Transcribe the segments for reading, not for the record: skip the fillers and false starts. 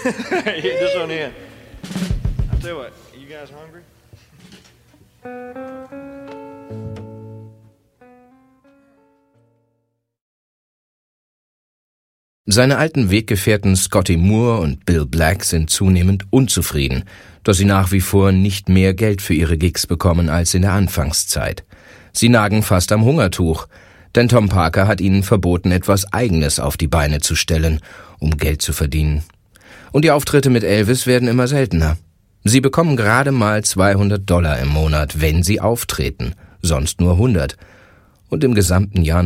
This one here. I'll tell you what, you guys hungry? Seine alten Weggefährten Scotty Moore und Bill Black sind zunehmend unzufrieden, dass sie nach wie vor nicht mehr Geld für ihre Gigs bekommen als in der Anfangszeit. Sie nagen fast am Hungertuch, denn Tom Parker hat ihnen verboten, etwas Eigenes auf die Beine zu stellen, um Geld zu verdienen. Und die Auftritte mit Elvis werden immer seltener. Sie bekommen gerade mal $200 im Monat, wenn sie auftreten, sonst nur 100. Und im gesamten Jahr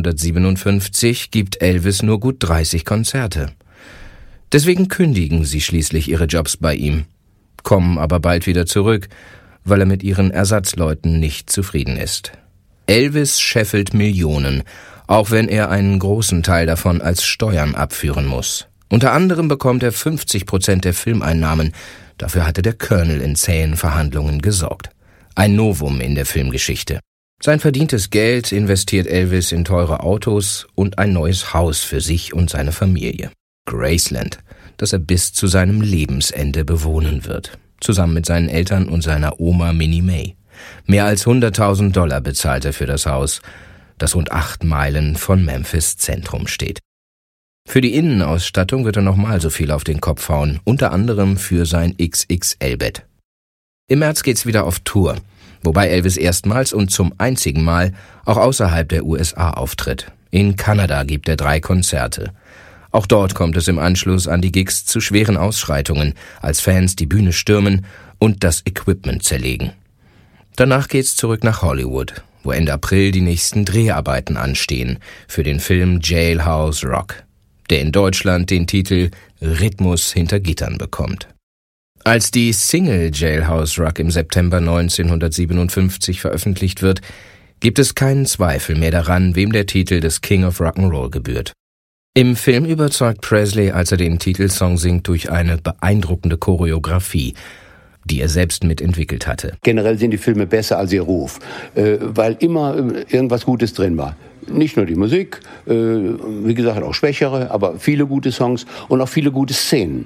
1957 gibt Elvis nur gut 30 Konzerte. Deswegen kündigen sie schließlich ihre Jobs bei ihm, kommen aber bald wieder zurück, weil er mit ihren Ersatzleuten nicht zufrieden ist. Elvis scheffelt Millionen, auch wenn er einen großen Teil davon als Steuern abführen muss. Unter anderem bekommt er 50% der Filmeinnahmen. Dafür hatte der Colonel in zähen Verhandlungen gesorgt. Ein Novum in der Filmgeschichte. Sein verdientes Geld investiert Elvis in teure Autos und ein neues Haus für sich und seine Familie. Graceland, das er bis zu seinem Lebensende bewohnen wird. Zusammen mit seinen Eltern und seiner Oma Minnie May. Mehr als $100.000 bezahlt er für das Haus, das rund 8 Meilen von Memphis Zentrum steht. Für die Innenausstattung wird er nochmal so viel auf den Kopf hauen, unter anderem für sein XXL-Bett. Im März geht's wieder auf Tour, wobei Elvis erstmals und zum einzigen Mal auch außerhalb der USA auftritt. In Kanada gibt er 3 Konzerte. Auch dort kommt es im Anschluss an die Gigs zu schweren Ausschreitungen, als Fans die Bühne stürmen und das Equipment zerlegen. Danach geht's zurück nach Hollywood, wo Ende April die nächsten Dreharbeiten anstehen für den Film Jailhouse Rock, der in Deutschland den Titel Rhythmus hinter Gittern bekommt. Als die Single Jailhouse Rock im September 1957 veröffentlicht wird, gibt es keinen Zweifel mehr daran, wem der Titel des King of Rock'n'Roll gebührt. Im Film überzeugt Presley, als er den Titelsong singt, durch eine beeindruckende Choreografie, die er selbst mitentwickelt hatte. Generell sind die Filme besser als ihr Ruf, weil immer irgendwas Gutes drin war. Nicht nur die Musik, wie gesagt auch schwächere, aber viele gute Songs und auch viele gute Szenen.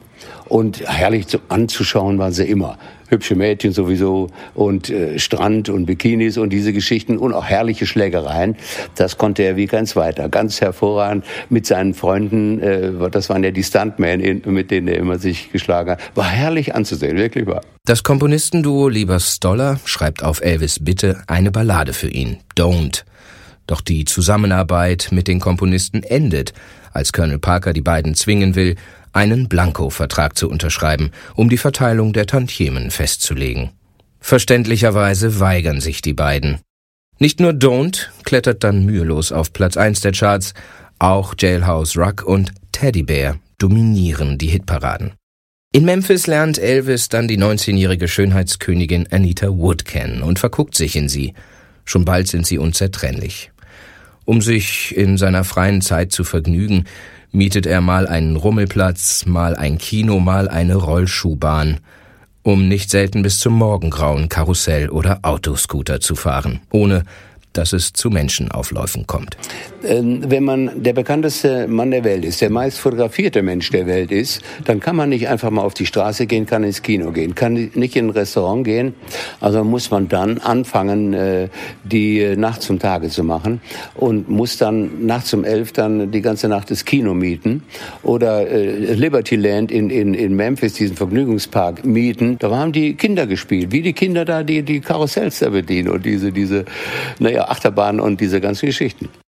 Und herrlich anzuschauen waren sie immer. Hübsche Mädchen sowieso und Strand und Bikinis und diese Geschichten und auch herrliche Schlägereien. Das konnte er wie kein Zweiter. Ganz hervorragend mit seinen Freunden, das waren ja die Stuntmen, mit denen er immer sich geschlagen hat. War herrlich anzusehen, wirklich wahr. Das Komponistenduo Lieber Stoller schreibt auf Elvis' Bitte eine Ballade für ihn, Don't. Doch die Zusammenarbeit mit den Komponisten endet, als Colonel Parker die beiden zwingen will, einen Blanko-Vertrag zu unterschreiben, um die Verteilung der Tantiemen festzulegen. Verständlicherweise weigern sich die beiden. Nicht nur Don't klettert dann mühelos auf Platz 1 der Charts, auch Jailhouse Rock und Teddy Bear dominieren die Hitparaden. In Memphis lernt Elvis dann die 19-jährige Schönheitskönigin Anita Wood kennen und verguckt sich in sie. Schon bald sind sie unzertrennlich. Um sich in seiner freien Zeit zu vergnügen, mietet er mal einen Rummelplatz, mal ein Kino, mal eine Rollschuhbahn, um nicht selten bis zum Morgengrauen Karussell oder Autoscooter zu fahren, ohne dass es zu Menschenaufläufen kommt. Wenn man der bekannteste Mann der Welt ist, der meist fotografierte Mensch der Welt ist, dann kann man nicht einfach mal auf die Straße gehen, kann ins Kino gehen, kann nicht in ein Restaurant gehen. Also muss man dann anfangen, die Nacht zum Tage zu machen und muss dann nachts um 11 dann die ganze Nacht das Kino mieten oder Libertyland in Memphis, diesen Vergnügungspark, mieten. Da haben die Kinder gespielt, wie die Kinder da die Karussells da bedienen und diese Achterbahnen und diese ganzen Geschichten.